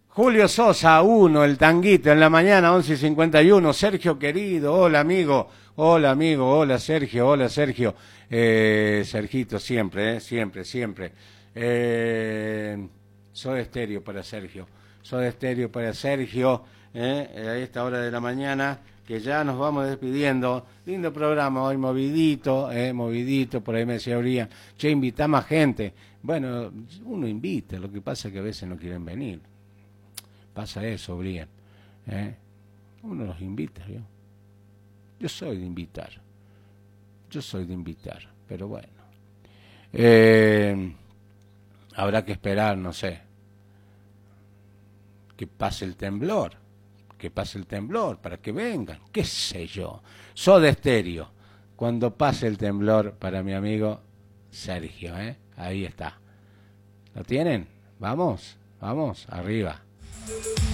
Julio Sosa, 1, el tanguito en la mañana, 11:51. Sergio querido, hola amigo, hola Sergio. Sergito, siempre, siempre. Soy estéreo para Sergio, a esta hora de la mañana, que ya nos vamos despidiendo. Lindo programa hoy, movidito, por ahí me decía Brian, che, invita más gente. Bueno, uno invita, lo que pasa es que a veces no quieren venir. Pasa eso, Brian. Uno los invita, ¿yo? Yo soy de invitar, pero bueno. Habrá que esperar, no sé, que pase el temblor para que vengan, qué sé yo. Soda Stereo, cuando pase el temblor, para mi amigo Sergio, ahí está. ¿Lo tienen? Vamos, arriba.